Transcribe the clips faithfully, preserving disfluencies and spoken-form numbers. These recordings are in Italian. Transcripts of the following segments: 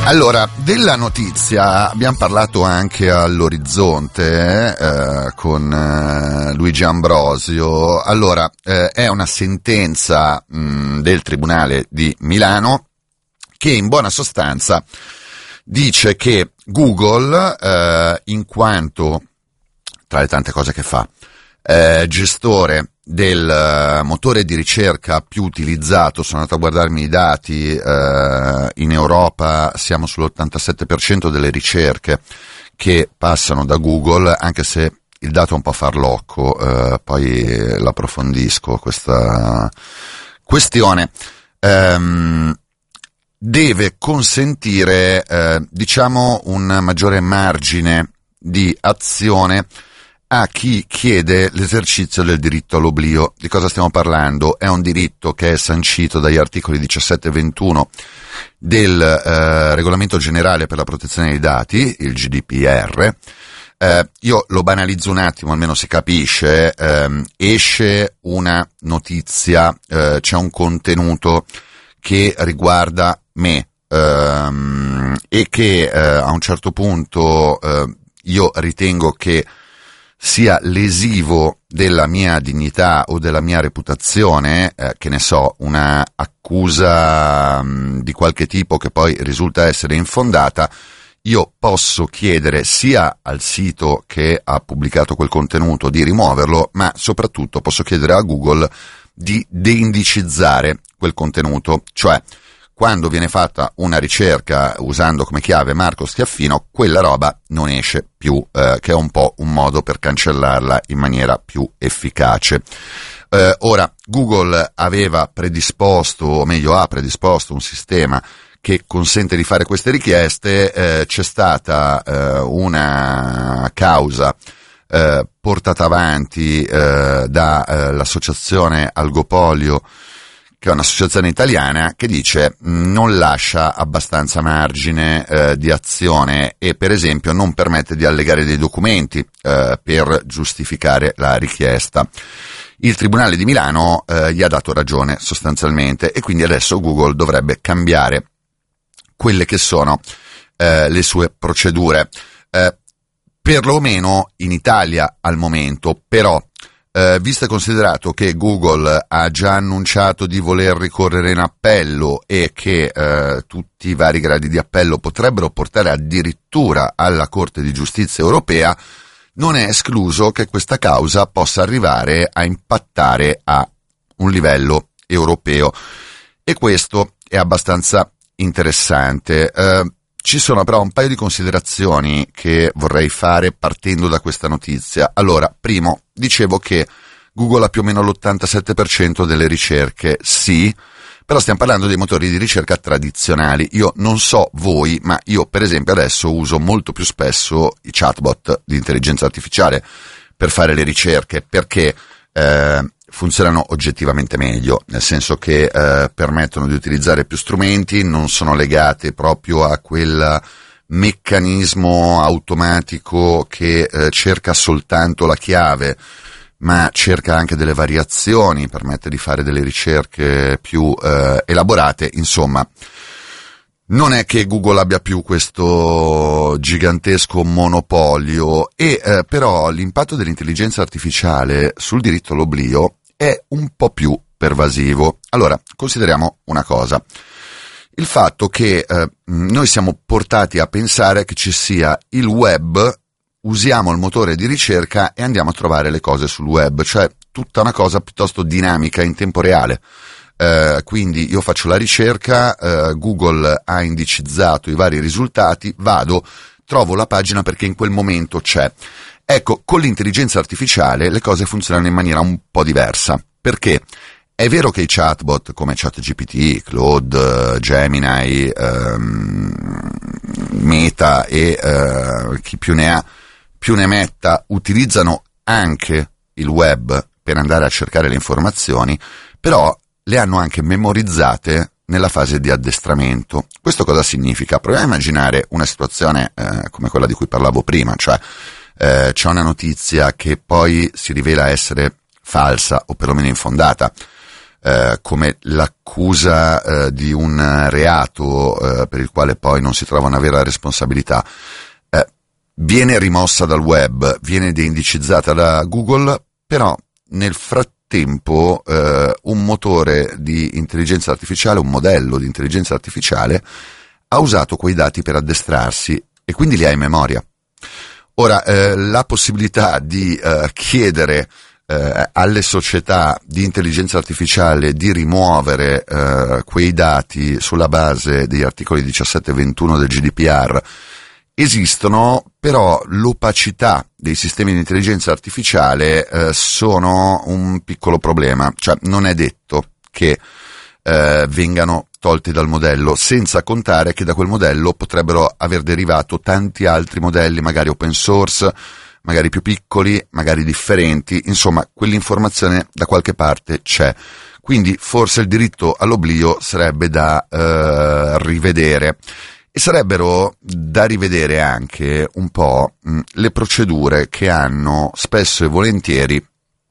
Allora, della notizia abbiamo parlato anche all'Orizzonte eh, con eh, Luigi Ambrosio. Allora, eh, è una sentenza mh, del Tribunale di Milano che in buona sostanza dice che Google, eh, in quanto, tra le tante cose che fa, eh, gestore del uh, motore di ricerca più utilizzato, sono andato a guardarmi i dati, uh, in Europa siamo sull'ottantasette per cento delle ricerche che passano da Google, anche se il dato è un po' farlocco, uh, poi l'approfondisco questa questione, um, deve consentire uh, diciamo un maggiore margine di azione a chi chiede l'esercizio del diritto all'oblio. Di cosa stiamo parlando? È un diritto che è sancito dagli articoli diciassette e ventuno del eh, Regolamento Generale per la Protezione dei Dati, il G D P R. Eh, io lo banalizzo un attimo, almeno si capisce. Eh, esce una notizia, eh, c'è un contenuto che riguarda me ehm, e che eh, a un certo punto eh, io ritengo che sia lesivo della mia dignità o della mia reputazione, eh, che ne so, una accusa mh, di qualche tipo che poi risulta essere infondata, io posso chiedere sia al sito che ha pubblicato quel contenuto di rimuoverlo, ma soprattutto posso chiedere a Google di deindicizzare quel contenuto, cioè quando viene fatta una ricerca usando come chiave Marco Schiaffino, quella roba non esce più, eh, che è un po' un modo per cancellarla in maniera più efficace. Eh, ora, Google aveva predisposto, o meglio ha predisposto un sistema che consente di fare queste richieste, eh, c'è stata eh, una causa eh, portata avanti eh, dall'associazione Algopolio, che è un'associazione italiana, che dice non lascia abbastanza margine eh, di azione e per esempio non permette di allegare dei documenti eh, per giustificare la richiesta. Il Tribunale di Milano eh, gli ha dato ragione sostanzialmente e quindi adesso Google dovrebbe cambiare quelle che sono eh, le sue procedure, eh, perlomeno in Italia al momento, però Uh, visto e considerato che Google ha già annunciato di voler ricorrere in appello e che uh, tutti i vari gradi di appello potrebbero portare addirittura alla Corte di Giustizia europea, non è escluso che questa causa possa arrivare a impattare a un livello europeo e questo è abbastanza interessante. Uh, Ci sono però un paio di considerazioni che vorrei fare partendo da questa notizia. Allora, primo, dicevo che Google ha più o meno l'ottantasette per cento delle ricerche, sì, però stiamo parlando dei motori di ricerca tradizionali. Io non so voi, ma io per esempio adesso uso molto più spesso i chatbot di intelligenza artificiale per fare le ricerche, perché eh, funzionano oggettivamente meglio, nel senso che eh, permettono di utilizzare più strumenti, non sono legate proprio a quel meccanismo automatico che eh, cerca soltanto la chiave, ma cerca anche delle variazioni, permette di fare delle ricerche più eh, elaborate. Insomma, non è che Google abbia più questo gigantesco monopolio e eh, però l'impatto dell'intelligenza artificiale sul diritto all'oblio è un po' più pervasivo. Allora, consideriamo una cosa. Il fatto che eh, noi siamo portati a pensare che ci sia il web, usiamo il motore di ricerca e andiamo a trovare le cose sul web, cioè tutta una cosa piuttosto dinamica in tempo reale. Eh, quindi io faccio la ricerca, eh, Google ha indicizzato i vari risultati, vado, trovo la pagina perché in quel momento c'è. Ecco, con l'intelligenza artificiale le cose funzionano in maniera un po' diversa, perché è vero che i chatbot come ChatGPT, Claude, Gemini, ehm, Meta e eh, chi più ne ha più ne metta utilizzano anche il web per andare a cercare le informazioni, però le hanno anche memorizzate nella fase di addestramento. Questo cosa significa? Proviamo a immaginare una situazione eh, come quella di cui parlavo prima, cioè eh, c'è una notizia che poi si rivela essere falsa o perlomeno infondata. eh, come l'accusa eh, di un reato eh, per il quale poi non si trova una vera responsabilità, eh, viene rimossa dal web, viene deindicizzata da Google, però nel frattempo eh, un motore di intelligenza artificiale, un modello di intelligenza artificiale ha usato quei dati per addestrarsi e quindi li ha in memoria. Ora, eh, la possibilità di eh, chiedere eh, alle società di intelligenza artificiale di rimuovere eh, quei dati sulla base degli articoli diciassette e ventuno del G D P R esistono, però l'opacità dei sistemi di intelligenza artificiale eh, sono un piccolo problema, cioè non è detto che eh, vengano tolti dal modello, senza contare che da quel modello potrebbero aver derivato tanti altri modelli, magari open source, magari più piccoli, magari differenti, insomma quell'informazione da qualche parte c'è. Quindi forse il diritto all'oblio sarebbe da eh, rivedere. E sarebbero da rivedere anche un po' mh, le procedure che hanno spesso e volentieri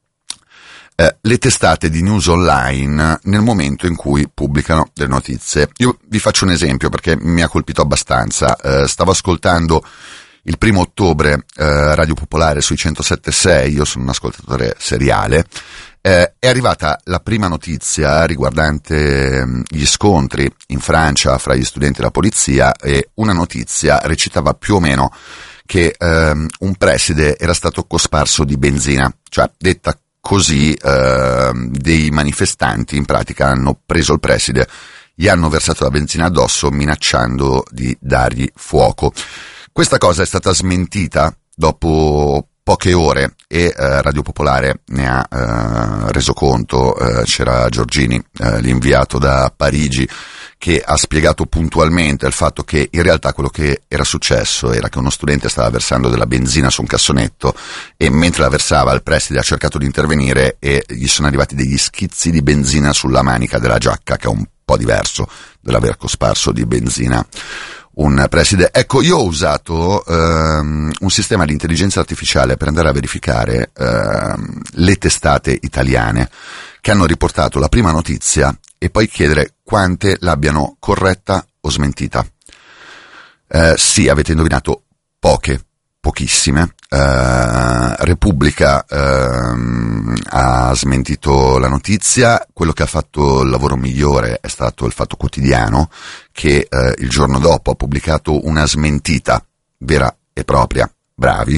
eh, le testate di news online nel momento in cui pubblicano delle notizie. Io vi faccio un esempio perché mi ha colpito abbastanza. Eh, stavo ascoltando il primo ottobre eh, Radio Popolare sui centosette e sei, io sono un ascoltatore seriale. Eh, è arrivata la prima notizia riguardante mh, gli scontri in Francia fra gli studenti e la polizia, e una notizia recitava più o meno che ehm, un preside era stato cosparso di benzina, cioè detta così ehm, dei manifestanti in pratica hanno preso il preside, gli hanno versato la benzina addosso minacciando di dargli fuoco. Questa cosa è stata smentita dopo poche ore e eh, Radio Popolare ne ha eh, reso conto. Eh, c'era Giorgini, eh, l'inviato da Parigi, che ha spiegato puntualmente il fatto che in realtà quello che era successo era che uno studente stava versando della benzina su un cassonetto e mentre la versava il preside ha cercato di intervenire e gli sono arrivati degli schizzi di benzina sulla manica della giacca, che è un po' diverso dell'aver cosparso di benzina un preside. Ecco, io ho usato ehm, un sistema di intelligenza artificiale per andare a verificare ehm, le testate italiane che hanno riportato la prima notizia e poi chiedere quante l'abbiano corretta o smentita. Eh, sì, avete indovinato, poche, pochissime. Uh, Repubblica uh, ha smentito la notizia. Quello che ha fatto il lavoro migliore è stato il Fatto Quotidiano, che uh, il giorno dopo ha pubblicato una smentita vera e propria, bravi,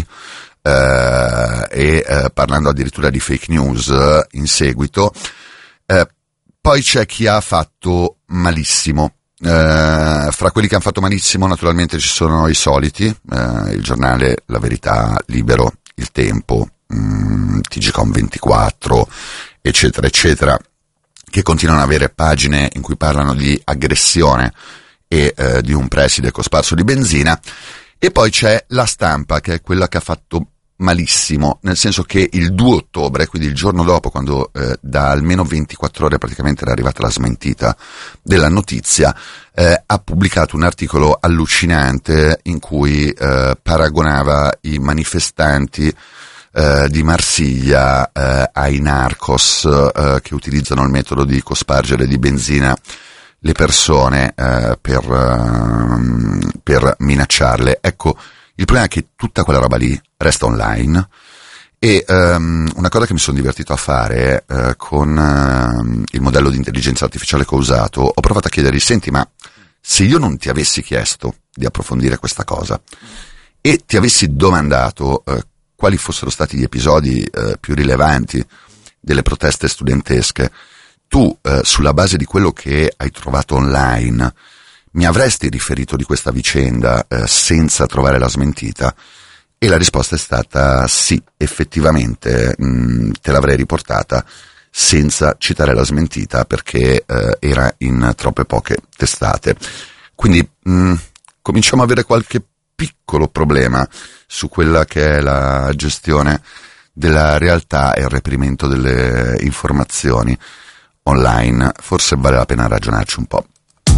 uh, e uh, parlando addirittura di fake news uh, in seguito. Uh, poi c'è chi ha fatto malissimo. Uh, fra quelli che hanno fatto malissimo naturalmente ci sono i soliti, uh, il giornale La Verità, Libero, Il Tempo, um, T G Com ventiquattro, eccetera eccetera, che continuano ad avere pagine in cui parlano di aggressione e uh, di un preside cosparso di benzina. E poi c'è La Stampa, che è quella che ha fatto malissimo, nel senso che il due ottobre, quindi il giorno dopo, quando eh, da almeno ventiquattro ore praticamente era arrivata la smentita della notizia, eh, ha pubblicato un articolo allucinante in cui eh, paragonava i manifestanti eh, di Marsiglia eh, ai narcos eh, che utilizzano il metodo di cospargere di benzina le persone eh, per, eh, per minacciarle. Ecco, il problema è che tutta quella roba lì resta online e um, una cosa che mi sono divertito a fare uh, con uh, il modello di intelligenza artificiale che ho usato, ho provato a chiedergli: senti, ma se io non ti avessi chiesto di approfondire questa cosa e ti avessi domandato uh, quali fossero stati gli episodi uh, più rilevanti delle proteste studentesche, tu uh, sulla base di quello che hai trovato online mi avresti riferito di questa vicenda eh, senza trovare la smentita? E la risposta è stata sì, effettivamente mh, te l'avrei riportata senza citare la smentita perché eh, era in troppe poche testate. Quindi mh, cominciamo ad avere qualche piccolo problema su quella che è la gestione della realtà e il reperimento delle informazioni online. Forse vale la pena ragionarci un po'.